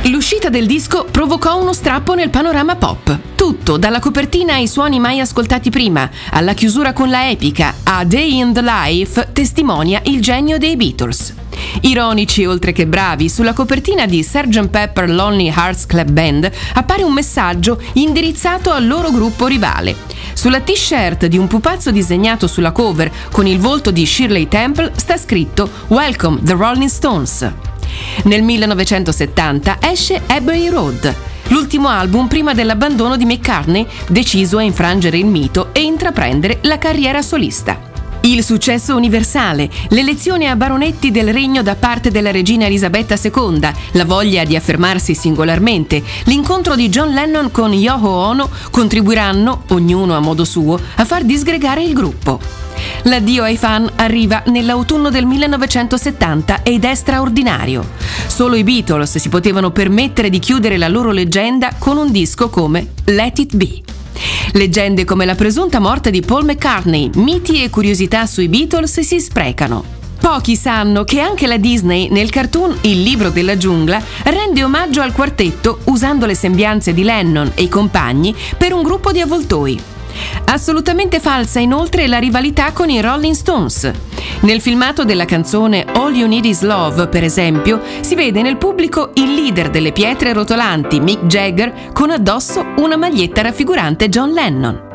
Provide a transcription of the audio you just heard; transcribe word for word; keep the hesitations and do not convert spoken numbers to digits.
L'uscita del disco provocò uno strappo nel panorama pop. Tutto, dalla copertina ai suoni mai ascoltati prima, alla chiusura con la epica A Day in the Life, testimonia il genio dei Beatles. Ironici oltre che bravi, sulla copertina di sergeant Pepper Lonely Hearts Club Band appare un messaggio indirizzato al loro gruppo rivale. Sulla t-shirt di un pupazzo disegnato sulla cover con il volto di Shirley Temple sta scritto Welcome the Rolling Stones. Nel millenovecentosettanta esce Abbey Road, l'ultimo album prima dell'abbandono di McCartney, deciso a infrangere il mito e intraprendere la carriera solista. Il successo universale, l'elezione a baronetti del regno da parte della regina Elisabetta seconda, la voglia di affermarsi singolarmente, l'incontro di John Lennon con Yoko Ono contribuiranno, ognuno a modo suo, a far disgregare il gruppo. L'addio ai fan arriva nell'autunno del millenovecentosettanta ed è straordinario. Solo i Beatles si potevano permettere di chiudere la loro leggenda con un disco come Let It Be. Leggende come la presunta morte di Paul McCartney, miti e curiosità sui Beatles si sprecano. Pochi sanno che anche la Disney, nel cartoon Il libro della giungla, rende omaggio al quartetto usando le sembianze di Lennon e i compagni per un gruppo di avvoltoi. Assolutamente falsa inoltre la rivalità con i Rolling Stones. Nel filmato della canzone All You Need Is Love, per esempio, si vede nel pubblico il leader delle pietre rotolanti, Mick Jagger, con addosso una maglietta raffigurante John Lennon.